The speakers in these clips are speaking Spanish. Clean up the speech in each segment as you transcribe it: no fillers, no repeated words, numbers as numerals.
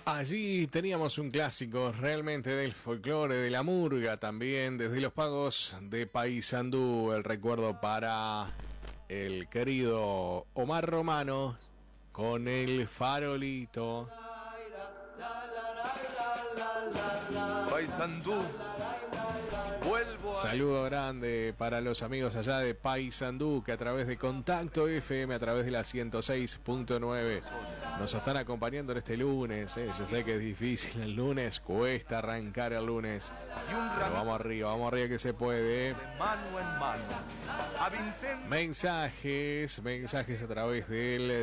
Allí teníamos un clásico realmente del folclore, de la murga también, desde los pagos de Paysandú, el recuerdo para el querido Omar Romano con el farolito. Paysandú, vuelvo a... Saludo grande para los amigos allá de Paysandú que a través de Contacto FM, a través de la 106.9 nos están acompañando en este lunes. Yo sé que es difícil el lunes, cuesta arrancar el lunes, pero vamos arriba que se puede. De mano en mano. Mensajes a través del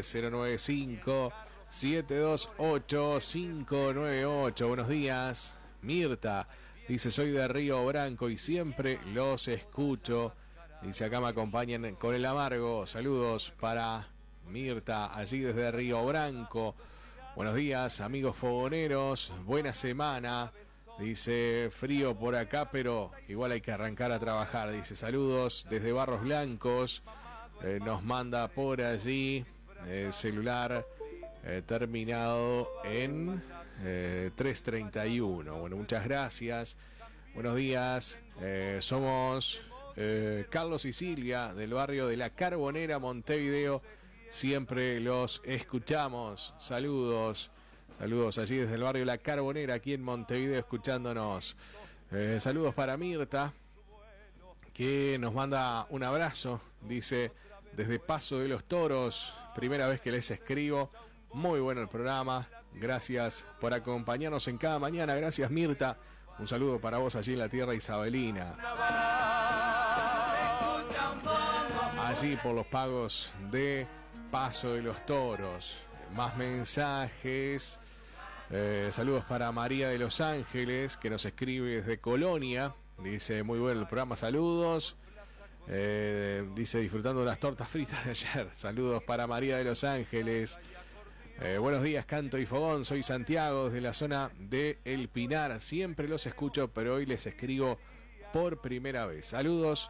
095-728-598. Buenos días, Mirta. Dice, soy de Río Branco y siempre los escucho. Dice, acá me acompañan con el amargo. Saludos para Mirta, allí desde Río Branco. Buenos días, amigos fogoneros. Buena semana. Dice, frío por acá, pero igual hay que arrancar a trabajar. Dice, saludos desde Barros Blancos. Nos manda por allí celular terminado en 331. Bueno, muchas gracias. Buenos días. Somos Carlos y Silvia del barrio de La Carbonera, Montevideo. Siempre los escuchamos. Saludos allí desde el barrio La Carbonera, aquí en Montevideo, escuchándonos. Saludos para Mirta, que nos manda un abrazo. Dice, desde Paso de los Toros, primera vez que les escribo. Muy bueno el programa. Gracias por acompañarnos en cada mañana. Gracias, Mirta. Un saludo para vos allí en la tierra isabelina. Allí por los pagos de Paso de los Toros. Más mensajes. Saludos para María de Los Ángeles, que nos escribe desde Colonia. Dice, muy bueno el programa, saludos. Dice, disfrutando de las tortas fritas de ayer. Saludos para María de Los Ángeles. Buenos días, Canto y Fogón. Soy Santiago, desde la zona de El Pinar. Siempre los escucho, pero hoy les escribo por primera vez. Saludos